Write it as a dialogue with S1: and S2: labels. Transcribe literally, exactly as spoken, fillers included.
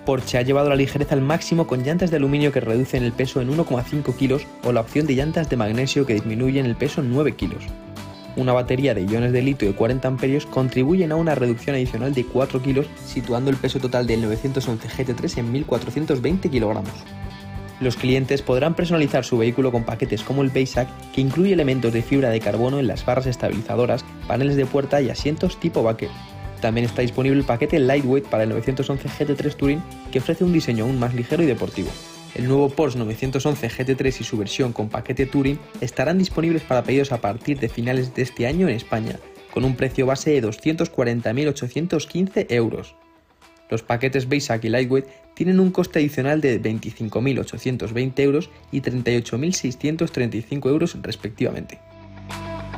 S1: Porsche ha llevado la ligereza al máximo con llantas de aluminio que reducen el peso en uno coma cinco kilos o la opción de llantas de magnesio que disminuyen el peso en nueve kilos. Una batería de iones de litio de cuarenta amperios contribuyen a una reducción adicional de cuatro kilos, situando el peso total del novecientos once G T tres en mil cuatrocientos veinte kilogramos. Los clientes podrán personalizar su vehículo con paquetes como el Baysack, que incluye elementos de fibra de carbono en las barras estabilizadoras, paneles de puerta y asientos tipo Baker. También está disponible el paquete Lightweight para el novecientos once G T tres Touring, que ofrece un diseño aún más ligero y deportivo. El nuevo Porsche novecientos once G T tres y su versión con paquete Touring estarán disponibles para pedidos a partir de finales de este año en España, con un precio base de doscientos cuarenta mil ochocientos quince euros. Los paquetes Baysack y Lightweight tienen un coste adicional de veinticinco mil ochocientos veinte euros y treinta y ocho mil seiscientos treinta y cinco euros respectivamente.